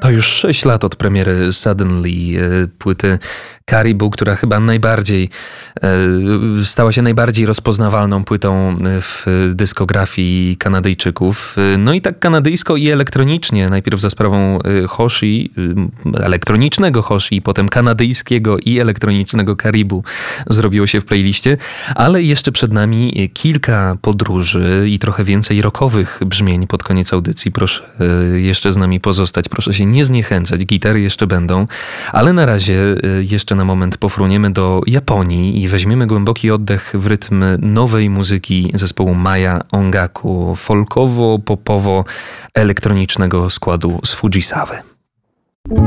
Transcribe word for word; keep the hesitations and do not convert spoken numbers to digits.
To już sześć lat od premiery Suddenly, płyty Caribou, która chyba najbardziej stała się najbardziej rozpoznawalną płytą w dyskografii Kanadyjczyków. No i tak kanadyjsko i elektronicznie, najpierw za sprawą Hoshi, elektronicznego Hoshi, i potem kanadyjskiego i elektronicznego Caribou zrobiło się w playliście, ale jeszcze przed nami kilka podróży i trochę więcej rockowych brzmień pod koniec audycji. Proszę jeszcze z nami pozostać, proszę się nie zniechęcać, gitary jeszcze będą, ale na razie jeszcze na moment pofruniemy do Japonii i weźmiemy głęboki oddech w rytm nowej muzyki zespołu Maya Ongaku, folkowo-popowo-elektronicznego składu z Fujisawy.